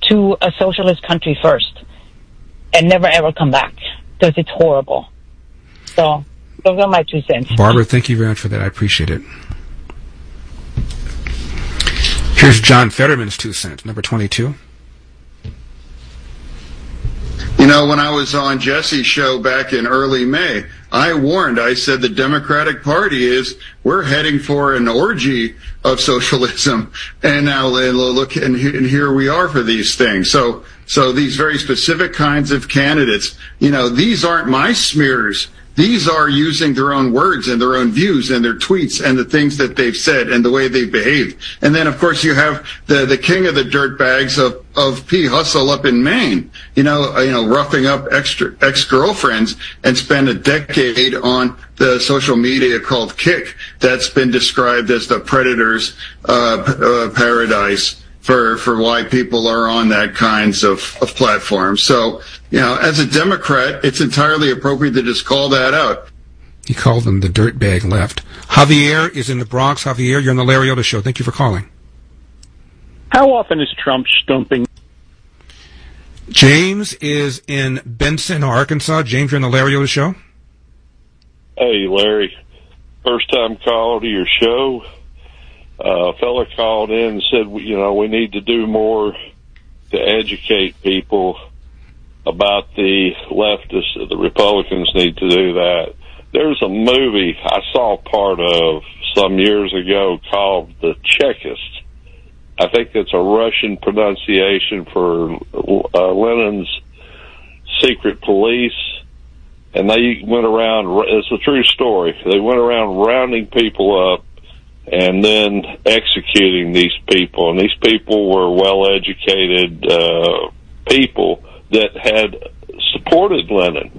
to a socialist country first and never ever come back, because it's horrible. So those are my 2 cents. Barbara, thank you very much for that. I appreciate it. Here's John Fetterman's 2 cents, number 22. You know, when I was on Jesse's show back in early May, I warned, I said the Democratic Party we're heading for an orgy of socialism. And now look, and here we are for these things. So these very specific kinds of candidates, you know, these aren't my smears. These are using their own words and their own views and their tweets and the things that they've said and the way they've behaved. And then, of course, you have the king of the dirtbags of P. Hustle up in Maine, you know, roughing up ex-girlfriends and spend a decade on the social media called Kick that's been described as the predator's paradise for why people are on that kinds of platforms. So, you know, as a Democrat, it's entirely appropriate to just call that out. He called them the dirtbag left. Javier is in the Bronx. Javier, you're on the Larry Elder Show. Thank you for calling. How often is Trump stumping? James is in Benson, Arkansas. James, you're on the Larry Elder Show. Hey, Larry. First time call to your show. A fella called in and said, you know, we need to do more to educate people about the leftists. The Republicans need to do that. There's a movie I saw part of some years ago called The Chekist. I think it's a Russian pronunciation for Lenin's secret police. And they went around, it's a true story, they went around rounding people up and then executing these people. And these people were well-educated people that had supported Lenin.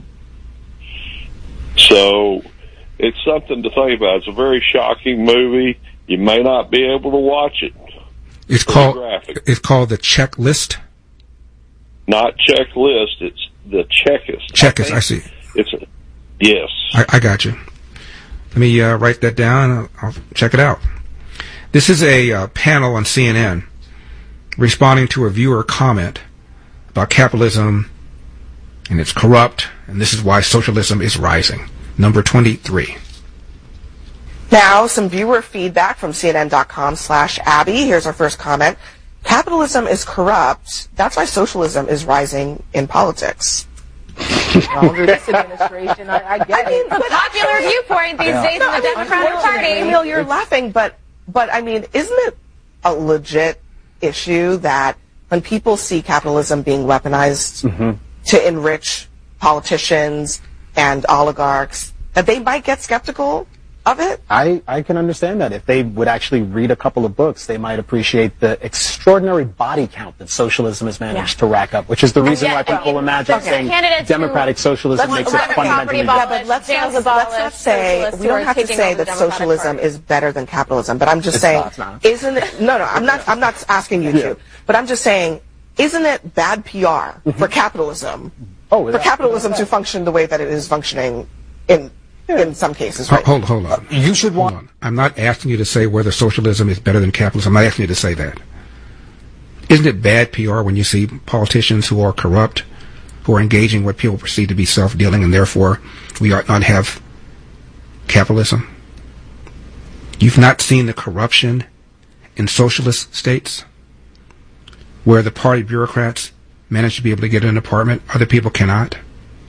So it's something to think about. It's a very shocking movie. You may not be able to watch it. It's called The Checklist? Not Checklist, it's The Chekist. Chekist, I see. Yes. I got you. Let me write that down. I'll check it out. This is a panel on CNN responding to a viewer comment about capitalism, and it's corrupt, and this is why socialism is rising. Number 23. Now, some viewer feedback from CNN.com/Abby. Here's our first comment. Capitalism is corrupt. That's why socialism is rising in politics. Under this administration, I get it. It's a popular viewpoint these days in the Democratic Party. Emil, you're laughing, but I mean, isn't it a legit issue that when people see capitalism being weaponized to enrich politicians and oligarchs, that they might get skeptical of it? I can understand that. If they would actually read a couple of books, they might appreciate the extraordinary body count that socialism has managed to rack up, which is the reason why people imagine saying democratic socialism makes it fundamentally better. But let's not say, we don't have to say that socialism is better than capitalism, but I'm just saying, isn't it, no, I'm not asking you to, but I'm just saying, isn't it bad PR for capitalism, for capitalism to function the way that it is functioning in some cases, right? Hold on. You should hold on. I'm not asking you to say whether socialism is better than capitalism. I'm not asking you to say that. Isn't it bad PR when you see politicians who are corrupt, who are engaging what people perceive to be self-dealing, and therefore we ought not have capitalism? You've not seen the corruption in socialist states where the party bureaucrats manage to be able to get an apartment, other people cannot?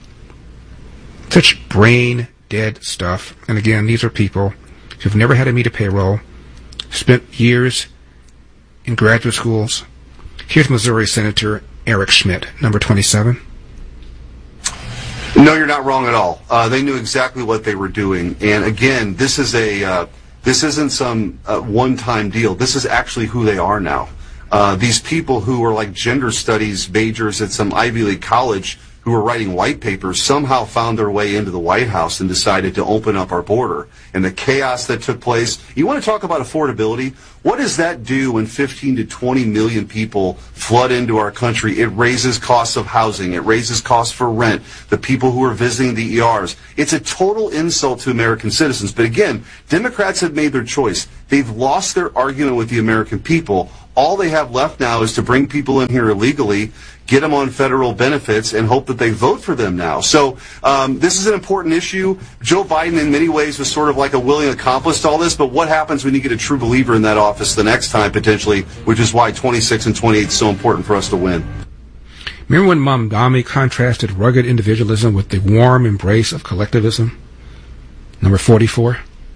Such brain-dead stuff. And again, these are people who've never had to meet a payroll, spent years in graduate schools. Here's Missouri Senator Eric Schmidt, number 27. No, you're not wrong at all. They knew exactly what they were doing. And again, this isn't some one-time deal. This is actually who they are now. These people who are like gender studies majors at some Ivy League college who were writing white papers somehow found their way into the White House and decided to open up our border. And the chaos that took place. You want to talk about affordability? What does that do when 15 to 20 million people flood into our country? It raises costs of housing. It raises costs for rent. The people who are visiting the ERs. It's a total insult to American citizens. But again, Democrats have made their choice. They've lost their argument with the American people. all they have left now is to bring people in here illegally, get them on federal benefits, and hope that they vote for them now. So this is an important issue. Joe Biden, in many ways, was sort of like a willing accomplice to all this, but what happens when you get a true believer in that office the next time, potentially, which is why 26 and 28 is so important for us to win. Remember when Mamdani contrasted rugged individualism with the warm embrace of collectivism? Number 44.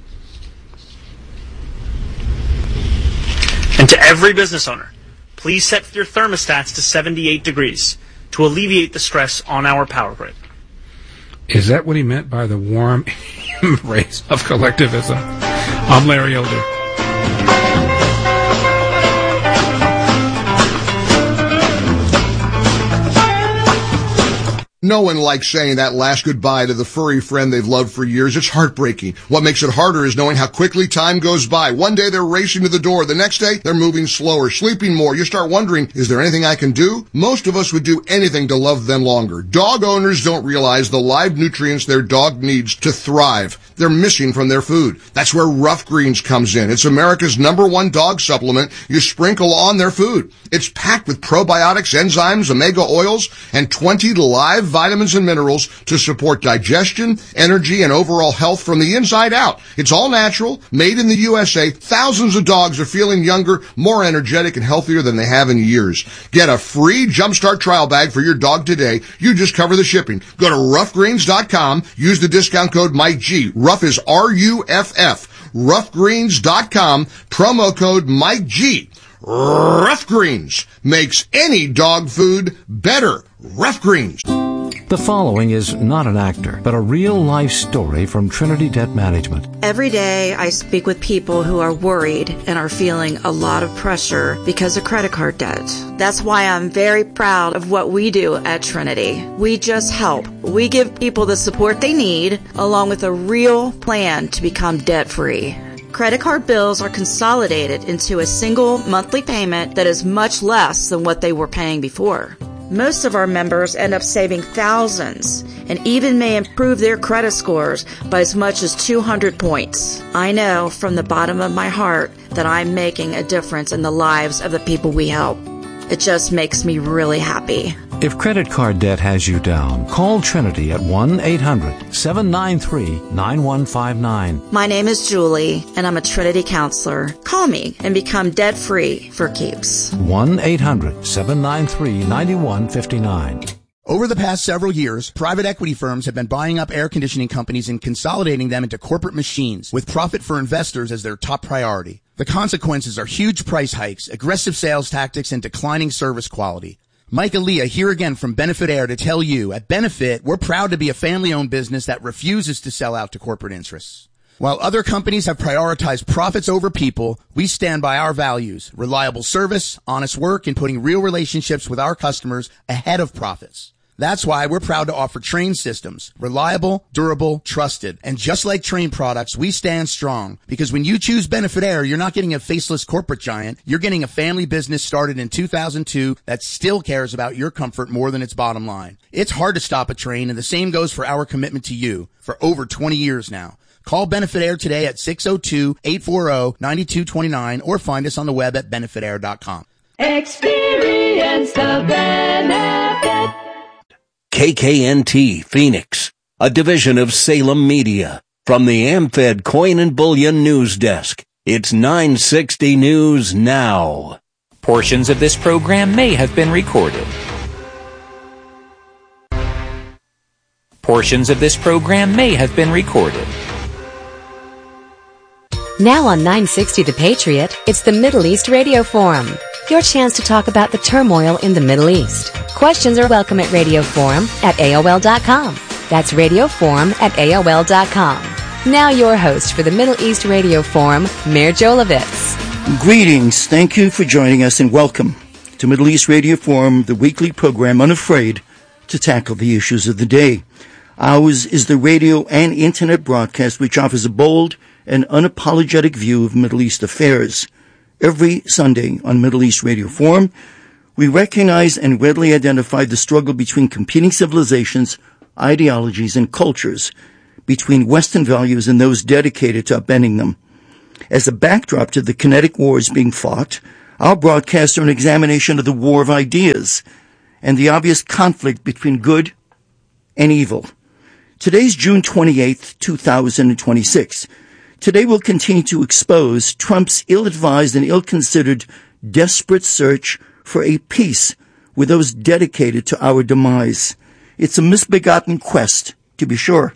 And to every business owner, please set your thermostats to 78 degrees to alleviate the stress on our power grid. Is that what he meant by the warm embrace of collectivism? I'm Larry Elder. No one likes saying that last goodbye to the furry friend they've loved for years. It's heartbreaking. What makes it harder is knowing how quickly time goes by. One day they're racing to the door. The next day they're moving slower, sleeping more. You start wondering, is there anything I can do? Most of us would do anything to love them longer. Dog owners don't realize the live nutrients their dog needs to thrive. They're missing from their food. That's where Rough Greens comes in. It's America's #1 dog supplement you sprinkle on their food. It's packed with probiotics, enzymes, omega oils, and 20 live vitamins and minerals to support digestion, energy, and overall health from the inside out. It's all natural, made in the USA. Thousands of dogs are feeling younger, more energetic, and healthier than they have in years. Get a free Jumpstart trial bag for your dog today. You just cover the shipping. Go to roughgreens.com. Use the discount code MikeG. Rough is RUFF. Roughgreens.com. Promo code MikeG. Rough Greens makes any dog food better. Rough Greens. The following is not an actor, but a real-life story from Trinity Debt Management. Every day I speak with people who are worried and are feeling a lot of pressure because of credit card debt. That's why I'm very proud of what we do at Trinity. We just help. We give people the support they need, along with a real plan to become debt-free. Credit card bills are consolidated into a single monthly payment that is much less than what they were paying before. Most of our members end up saving thousands and even may improve their credit scores by as much as 200 points. I know from the bottom of my heart that I'm making a difference in the lives of the people we help. It just makes me really happy. If credit card debt has you down, call Trinity at 1-800-793-9159. My name is Julie, and I'm a Trinity counselor. Call me and become debt-free for keeps. 1-800-793-9159. Over the past several years, private equity firms have been buying up air conditioning companies and consolidating them into corporate machines, with profit for investors as their top priority. The consequences are huge price hikes, aggressive sales tactics, and declining service quality. Mike Aaliyah here again from Benefit Air to tell you, at Benefit, we're proud to be a family-owned business that refuses to sell out to corporate interests. While other companies have prioritized profits over people, we stand by our values: reliable service, honest work, and putting real relationships with our customers ahead of profits. That's why we're proud to offer Trane systems. Reliable, durable, trusted. And just like Trane products, we stand strong. Because when you choose Benefit Air, you're not getting a faceless corporate giant. You're getting a family business started in 2002 that still cares about your comfort more than its bottom line. It's hard to stop a Trane, and the same goes for our commitment to you for over 20 years now. Call Benefit Air today at 602-840-9229 or find us on the web at benefitair.com. Experience the benefit. KKNT Phoenix, a division of Salem Media. From the AmFed Coin and Bullion News Desk, it's 960 News Now. Portions of this program may have been recorded. Portions of this program may have been recorded. Now on 960 The Patriot, it's the Middle East Radio Forum. Your chance to talk about the turmoil in the Middle East. Questions are welcome at radioforum@AOL.com. That's radioforum@AOL.com. Now your host for the Middle East Radio Forum, Meir Jolovitz. Greetings. Thank you for joining us and welcome to Middle East Radio Forum, the weekly program unafraid to tackle the issues of the day. Ours is the radio and internet broadcast which offers a bold and unapologetic view of Middle East affairs. Every Sunday on Middle East Radio Forum, we recognize and readily identify the struggle between competing civilizations, ideologies, and cultures, between Western values and those dedicated to upending them. As a backdrop to the kinetic wars being fought, Our broadcasts are an examination of the war of ideas and the obvious conflict between good and evil. Today's June 28th, 2026. Today we'll continue to expose Trump's ill-advised and ill-considered desperate search for a peace with those dedicated to our demise. It's a misbegotten quest, to be sure.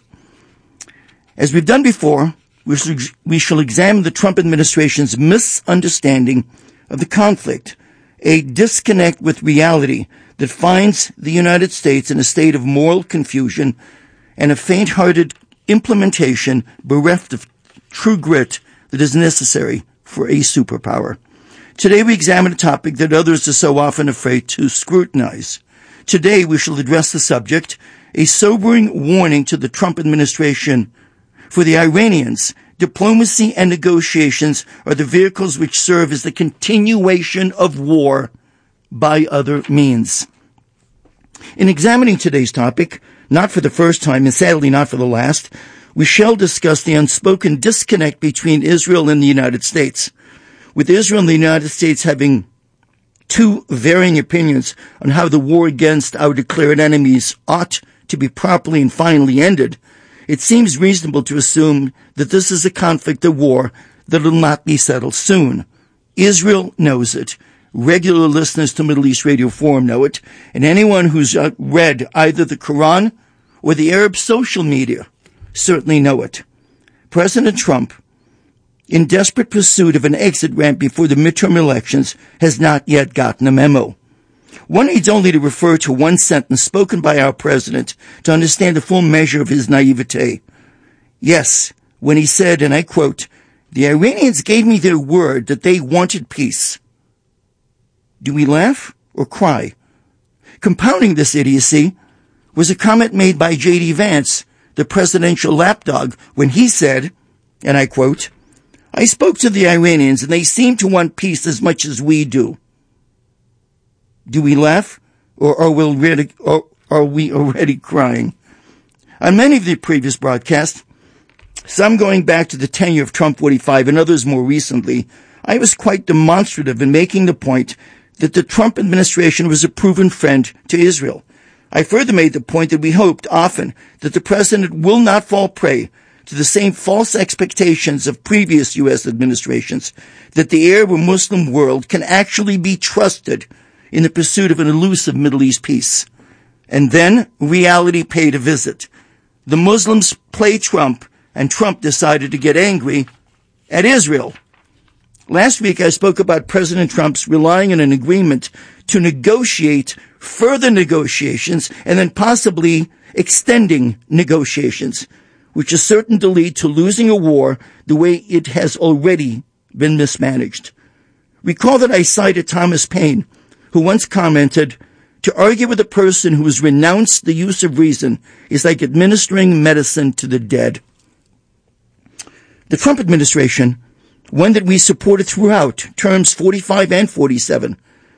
As we've done before, we shall examine the Trump administration's misunderstanding of the conflict, a disconnect with reality that finds the United States in a state of moral confusion and a faint-hearted implementation bereft of true grit that is necessary for a superpower. Today we examine a topic that others are so often afraid to scrutinize. Today we shall address the subject, a sobering warning to the Trump administration. For the Iranians, diplomacy and negotiations are the vehicles which serve as the continuation of war by other means. In examining today's topic, not for the first time and sadly not for the last, we shall discuss the unspoken disconnect between Israel and the United States. With Israel and the United States having two varying opinions on how the war against our declared enemies ought to be properly and finally ended, it seems reasonable to assume that this is a conflict, a war, that will not be settled soon. Israel knows it. Regular listeners to Middle East Radio Forum know it, and anyone who's read either the Quran or the Arab social media certainly know it. President Trump, in desperate pursuit of an exit ramp before the midterm elections, has not yet gotten a memo. One needs only to refer to one sentence spoken by our president to understand the full measure of his naivete. Yes, when he said, and I quote, "The Iranians gave me their word that they wanted peace." Do we laugh or cry? Compounding this idiocy was a comment made by J.D. Vance, the presidential lapdog, when he said, and I quote, "I spoke to the Iranians and they seem to want peace as much as we do." Do we laugh, or are we already crying? On many of the previous broadcasts, some going back to the tenure of Trump 45 and others more recently, I was quite demonstrative in making the point that the Trump administration was a proven friend to Israel. I further made the point that we hoped often that the president will not fall prey to the same false expectations of previous U.S. administrations, that the Arab or Muslim world can actually be trusted in the pursuit of an elusive Middle East peace. And then reality paid a visit. The Muslims play Trump, and Trump decided to get angry at Israel. Last week I spoke about President Trump's relying on an agreement to negotiate further negotiations and then possibly extending negotiations, which is certain to lead to losing a war the way it has already been mismanaged. Recall that I cited Thomas Paine, who once commented, "To argue with a person who has renounced the use of reason is like administering medicine to the dead." The Trump administration, one that we supported throughout terms 45 and 47,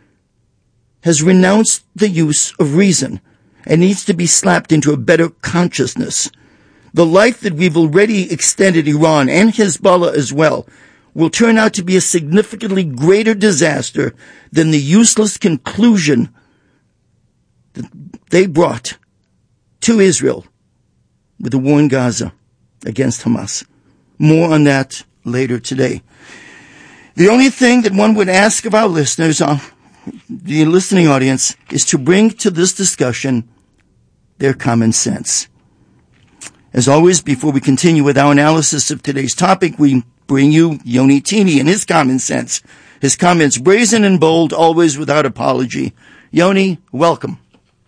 has renounced the use of reason and needs to be slapped into a better consciousness. The life that we've already extended Iran and Hezbollah as well will turn out to be a significantly greater disaster than the useless conclusion that they brought to Israel with the war in Gaza against Hamas. More on that later today. The only thing that one would ask of our listeners, the listening audience, is to bring to this discussion their common sense. As always, before we continue with our analysis of today's topic, we bring you Yoni Teeny and his common sense. His comments brazen and bold, always without apology. Yoni, welcome.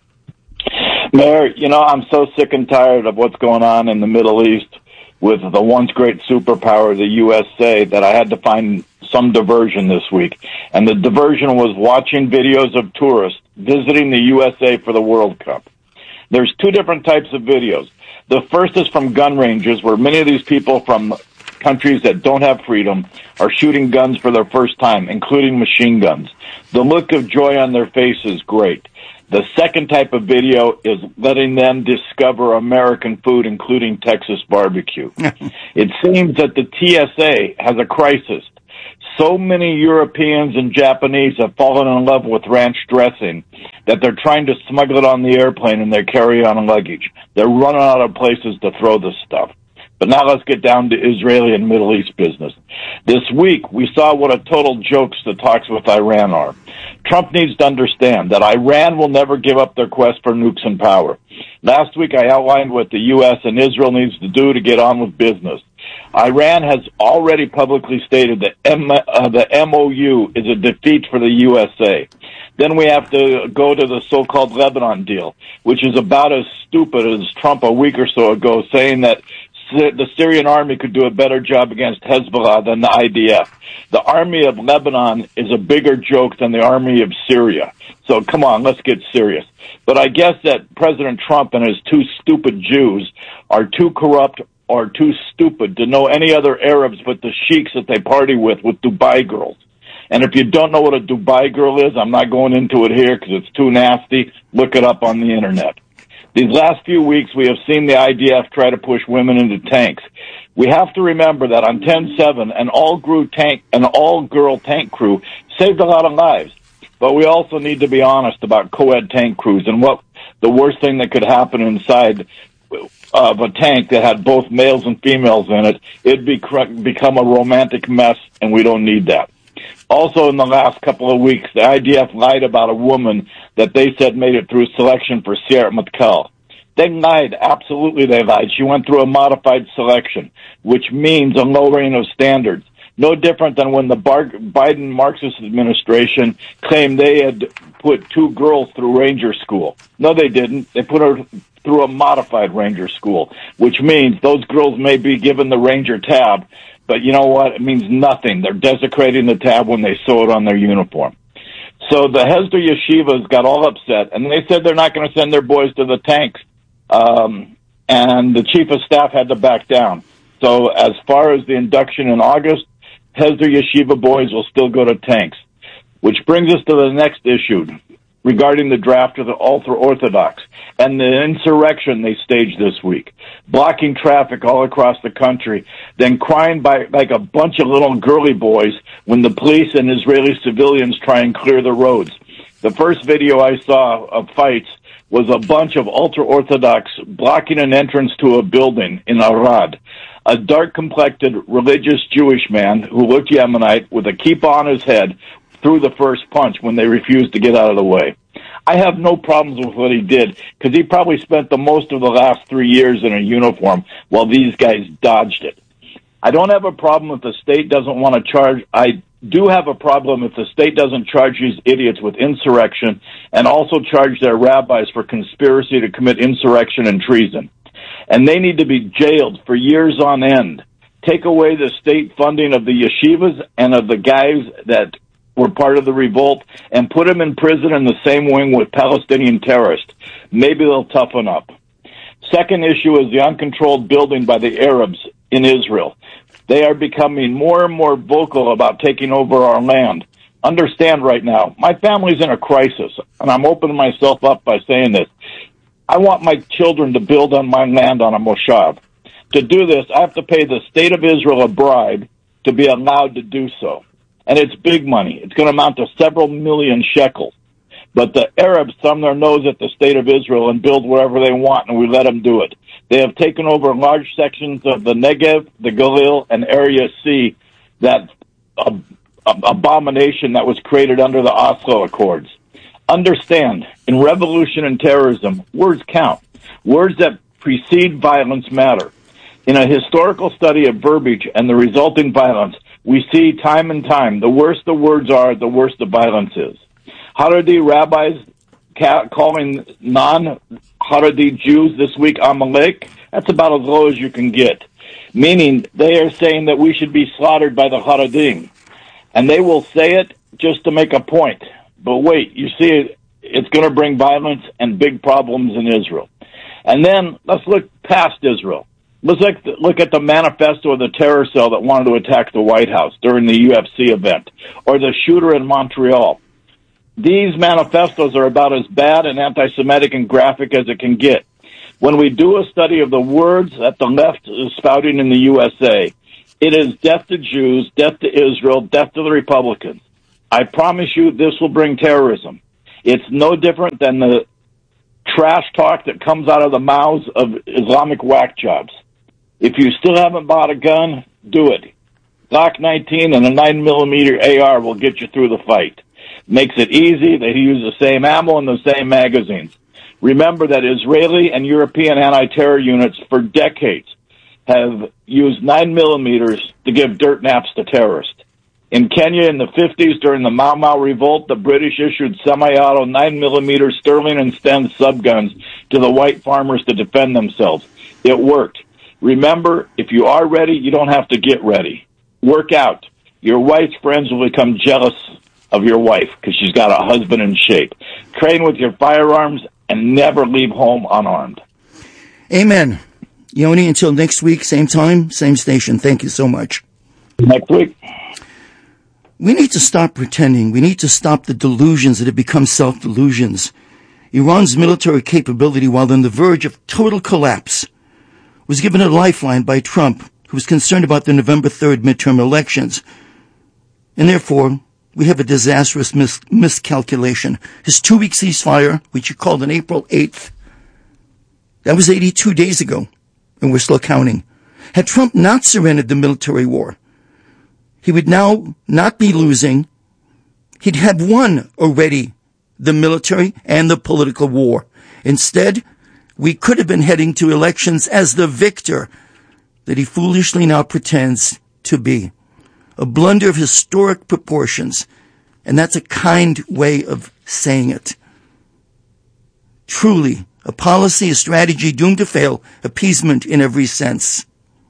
Mayor, I'm so sick and tired of what's going on in the Middle East with the once great superpower, the USA, that I had to find some diversion this week. And the diversion was watching videos of tourists visiting the USA for the World Cup. There's two different types of videos. The first is from gun ranges, where many of these people from countries that don't have freedom are shooting guns for their first time, including machine guns. The look of joy on their face is great. The second type of video is letting them discover American food, including Texas barbecue. It seems that the TSA has a crisis. So many Europeans and Japanese have fallen in love with ranch dressing that they're trying to smuggle it on the airplane in their carry-on luggage. They're running out of places to throw this stuff. But now let's get down to Israeli and Middle East business. This week, we saw what a total joke the talks with Iran are. Trump needs to understand that Iran will never give up their quest for nukes and power. Last week, I outlined what the U.S. and Israel needs to do to get on with business. Iran has already publicly stated that the MOU is a defeat for the USA. Then we have to go to the so-called Lebanon deal, which is about as stupid as Trump a week or so ago saying that the Syrian army could do a better job against Hezbollah than the IDF. The army of Lebanon is a bigger joke than the army of Syria. So come on, let's get serious. But I guess that President Trump and his two stupid Jews are too corrupt or too stupid to know any other Arabs but the sheiks that they party with Dubai girls. And if you don't know what a Dubai girl is, I'm not going into it here because it's too nasty. Look it up on the internet. These last few weeks, we have seen the IDF try to push women into tanks. We have to remember that on 10/7, an all-girl tank crew saved a lot of lives. But we also need to be honest about co-ed tank crews and what the worst thing that could happen inside of a tank that had both males and females in it. It'd become a romantic mess, and we don't need that. Also, in the last couple of weeks, the IDF lied about a woman that they said made it through selection for Sayeret Matkal. They lied. Absolutely, they lied. She went through a modified selection, which means a lowering of standards. No different than when the Biden Marxist administration claimed they had put two girls through Ranger School. No, they didn't. They put her through a modified Ranger School, which means those girls may be given the Ranger tab, but you know what? It means nothing. They're desecrating the tab when they sew it on their uniform. So the Hesder yeshivas got all upset, and they said they're not going to send their boys to the tanks. And the chief of staff had to back down. So as far as the induction in August, Hesder yeshiva boys will still go to tanks. Which brings us to the next issue regarding the draft of the ultra-Orthodox and the insurrection they staged this week, blocking traffic all across the country, then crying like a bunch of little girly boys when the police and Israeli civilians try and clear the roads. The first video I saw of fights was a bunch of ultra-Orthodox blocking an entrance to a building in Arad. A dark-complected religious Jewish man who looked Yemenite with a kippah on his head threw the first punch when they refused to get out of the way. I have no problems with what he did because he probably spent the most of the last 3 years in a uniform while these guys dodged it. I don't have a problem if the state doesn't want to charge. I do have a problem if the state doesn't charge these idiots with insurrection and also charge their rabbis for conspiracy to commit insurrection and treason. And they need to be jailed for years on end. Take away the state funding of the yeshivas and of the guys that were part of the revolt and put them in prison in the same wing with Palestinian terrorists. Maybe they'll toughen up. Second issue is the uncontrolled building by the Arabs in Israel. They are becoming more and more vocal about taking over our land. Understand right now, my family's in a crisis, and I'm opening myself up by saying this. I want my children to build on my land on a moshav. To do this, I have to pay the state of Israel a bribe to be allowed to do so. And it's big money. It's going to amount to several million shekels. But the Arabs thumb their nose at the state of Israel and build wherever they want, and we let them do it. They have taken over large sections of the Negev, the Galil, and Area C, that abomination that was created under the Oslo Accords. Understand, in revolution and terrorism, words count. Words that precede violence matter. In a historical study of verbiage and the resulting violence, we see time and time, the worse the words are, the worse the violence is. Haredi rabbis calling non-Haredi Jews this week Amalek, that's about as low as you can get. Meaning, they are saying that we should be slaughtered by the Haredim. And they will say it just to make a point. But wait, you see, it's going to bring violence and big problems in Israel. And then, let's look past Israel. Let's look at the manifesto of the terror cell that wanted to attack the White House during the UFC event, or the shooter in Montreal. These manifestos are about as bad and anti-Semitic and graphic as it can get. When we do a study of the words that the left is spouting in the USA, It is death to Jews, death to Israel, death to the Republicans. I promise you this will bring terrorism. It's no different than the trash talk that comes out of the mouths of Islamic whack jobs. If you still haven't bought a gun, do it. Glock 19 and a 9mm AR will get you through the fight. Makes it easy. They use the same ammo and the same magazines. Remember that Israeli and European anti-terror units for decades have used 9mm to give dirt naps to terrorists. In Kenya in the 50s, during the Mau Mau revolt, the British issued semi-auto 9mm Sterling and Sten subguns to the white farmers to defend themselves. It worked. Remember, if you are ready, you don't have to get ready. Work out. Your wife's friends will become jealous of your wife because she's got a husband in shape. Train with your firearms and never leave home unarmed. Amen. Yoni, until next week, same time, same station. Thank you so much. Next week. We need to stop pretending. We need to stop the delusions that have become self-delusions. Iran's military capability, while on the verge of total collapse, was given a lifeline by Trump, who was concerned about the November 3rd midterm elections. And therefore, we have a disastrous miscalculation. His 2-week ceasefire, which he called on April 8th, that was 82 days ago, and we're still counting. Had Trump not surrendered the military war, he would now not be losing. He'd have won already the military and the political war. Instead, we could have been heading to elections as the victor that he foolishly now pretends to be. A blunder of historic proportions, and that's a kind way of saying it. Truly, a policy, a strategy doomed to fail, appeasement in every sense.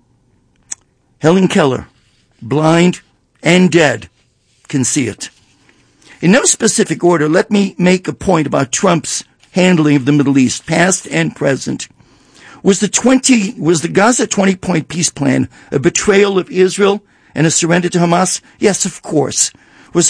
Helen Keller, blind and dead, can see it. In no specific order, let me make a point about Trump's handling of the Middle East, past and present. Was the Gaza 20-point peace plan a betrayal of Israel and a surrender to Hamas? Yes, of course. Was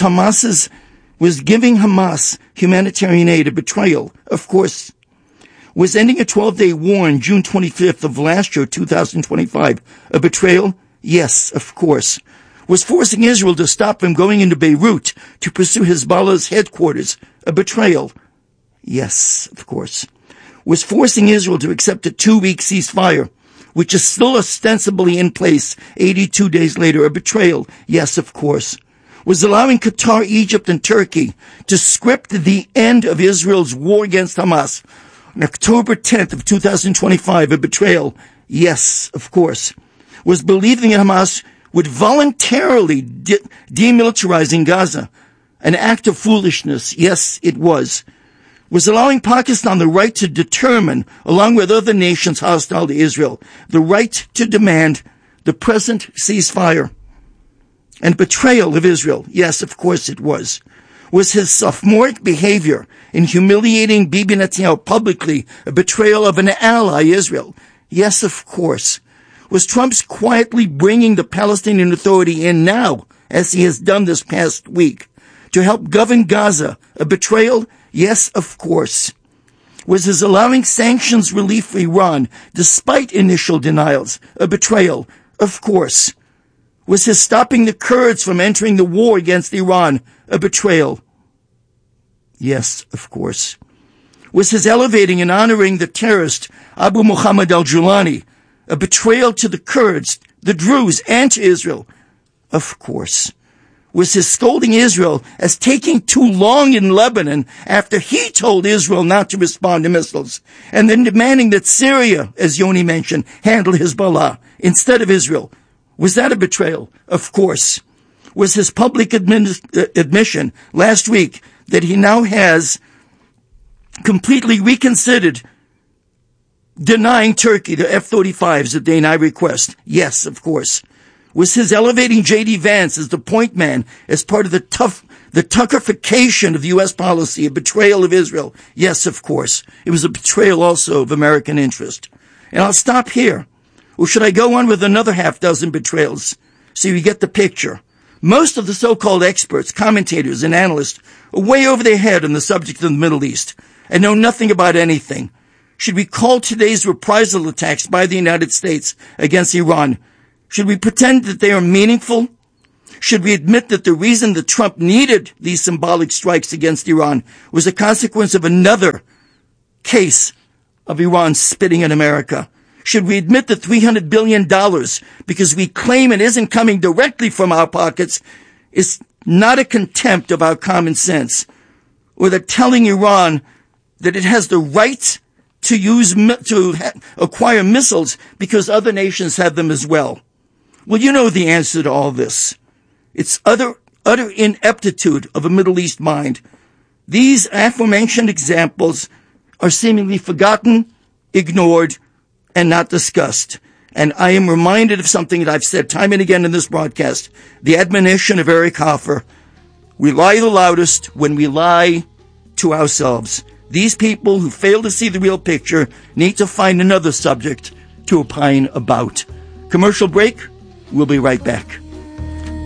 giving Hamas humanitarian aid a betrayal? Of course. Was ending a 12-day war on June 25th of last year, 2025, a betrayal? Yes, of course. Was forcing Israel to stop from going into Beirut to pursue Hezbollah's headquarters a betrayal? Yes, of course. Was forcing Israel to accept a 2-week ceasefire, which is still ostensibly in place 82 days later, a betrayal? Yes, of course. Was allowing Qatar, Egypt, and Turkey to script the end of Israel's war against Hamas on October 10th of 2025 a betrayal? Yes, of course. Was believing that Hamas would voluntarily demilitarizing Gaza an act of foolishness? Yes, it was. Was allowing Pakistan the right to determine, along with other nations hostile to Israel, the right to demand the present ceasefire and betrayal of Israel? Yes, of course it was. Was his sophomoric behavior in humiliating Bibi Netanyahu publicly a betrayal of an ally, Israel? Yes, of course. Was Trump's quietly bringing the Palestinian Authority in now, as he has done this past week, to help govern Gaza a betrayal? Yes, of course. Was his allowing sanctions relief for Iran, despite initial denials, a betrayal? Of course. Was his stopping the Kurds from entering the war against Iran a betrayal? Yes, of course. Was his elevating and honoring the terrorist Abu Muhammad al-Julani a betrayal to the Kurds, the Druze, and to Israel? Of course. Was his scolding Israel as taking too long in Lebanon after he told Israel not to respond to missiles, and then demanding that Syria, as Yoni mentioned, handle Hezbollah instead of Israel? Was that a betrayal? Of course. Was his public admission last week that he now has completely reconsidered denying Turkey the F-35s that they now request? Yes, of course. Was his elevating J.D. Vance as the point man as part of the Tuckerification of the U.S. policy, a betrayal of Israel? Yes, of course. It was a betrayal also of American interest. And I'll stop here. Or should I go on with another half-dozen betrayals so you get the picture? Most of the so-called experts, commentators, and analysts are way over their head on the subject of the Middle East and know nothing about anything. Should we call today's reprisal attacks by the United States against Iran? Should we pretend that they are meaningful? Should we admit that the reason that Trump needed these symbolic strikes against Iran was a consequence of another case of Iran spitting in America? Should we admit that $300 billion, because we claim it isn't coming directly from our pockets, is not a contempt of our common sense, or that telling Iran that it has the right to acquire missiles because other nations have them as well? Well, you know the answer to all this. It's utter ineptitude of a Middle East mind. These aforementioned examples are seemingly forgotten, ignored, and not discussed. And I am reminded of something that I've said time and again in this broadcast, the admonition of Eric Hoffer. We lie the loudest when we lie to ourselves. These people who fail to see the real picture need to find another subject to opine about. Commercial break. We'll be right back.